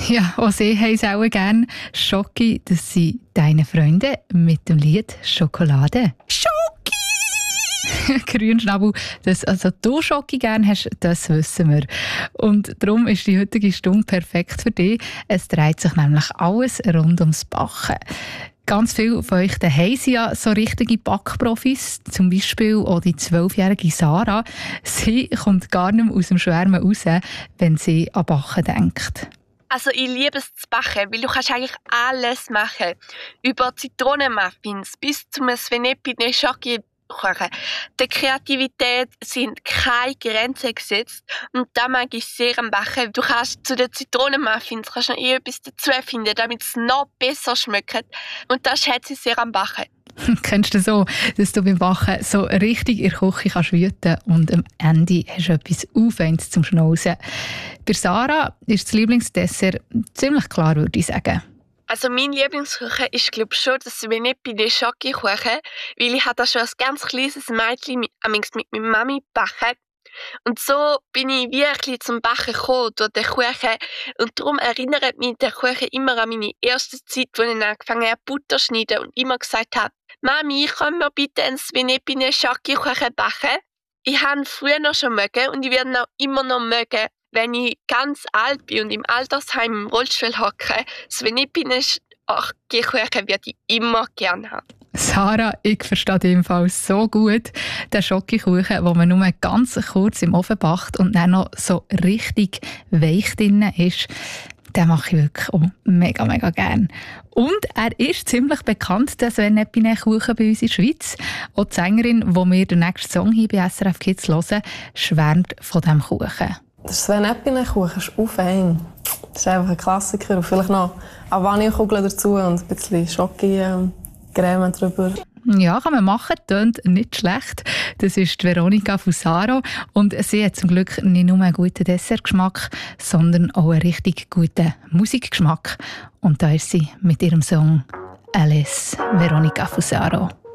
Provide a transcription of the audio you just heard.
Ja, auch sie haben es auch gerne. Schoki, das sind deine Freunde mit dem Lied «Schokolade». Schoki! Grünschnabel, dass also du Schoki gerne hast, das wissen wir. Und darum ist die heutige Stunde perfekt für dich. Es dreht sich nämlich alles rund ums Backen. Ganz viele von euch daheim sind ja so richtige Backprofis, zum Beispiel auch die 12-jährige Sarah. Sie kommt gar nicht mehr aus dem Schwärmen raus, wenn sie an Backen denkt. Also ich liebe es zu backen, weil du kannst eigentlich alles machen. Über Zitronenmuffins bis zum Svenepine Schoki kochen. Der Kreativität sind keine Grenzen gesetzt und da mag ich sehr am Backen. Du kannst zu den Zitronenmuffins noch etwas dazu finden, damit es noch besser schmeckt. Und das schätze ich sehr am Backen. Kennst du so, dass du beim Backen so richtig in der Küche kannst wüten und am Ende hast du etwas Aufwendiges zum Schnauzen? Bei Sarah ist das Lieblingsdessert ziemlich klar, würde ich sagen. Also mein Lieblingskuchen ist glaube ich schon das Svenepine Schoki-Kuchen, weil ich habe da schon als ganz kleines Mädchen mit meiner Mami gebacken. Und so bin ich wirklich zum Backen gekommen durch den Kuchen. Und darum erinnert mich der Kuchen immer an meine erste Zeit, wo ich angefangen habe, Butter zu schneiden und immer gesagt habe, Mami, können wir bitte einen Svenepine Schoki-Kuchen backen? Ich habe ihn früher noch schon mögen und ich werde ihn auch immer noch mögen, wenn ich ganz alt bin und im Altersheim im Rollstuhl hocke. Svenepine Schoki-Kuchen würde ich immer gerne haben. Sarah, ich verstehe den Fall so gut. Den Schokokuchen, den man nur ganz kurz im Ofen backt und dann noch so richtig weich drin ist, den mache ich wirklich auch mega, mega gerne. Und er ist ziemlich bekannt, der Svenepine-Kuchen bei uns in der Schweiz. Auch die Sängerin, die wir den nächsten Song hier bei SRF Kids hören, schwärmt von diesem Kuchen. Der Svenepine-Kuchen ist auch fein. Das ist einfach ein Klassiker. Und vielleicht noch eine Vanillekugel dazu und ein bisschen Schoki-Creme drüber. Ja, kann man machen, tönt nicht schlecht. Das ist Veronika Fusaro und sie hat zum Glück nicht nur einen guten Dessertgeschmack, sondern auch einen richtig guten Musikgeschmack. Und da ist sie mit ihrem Song «Alice», Veronika Fusaro.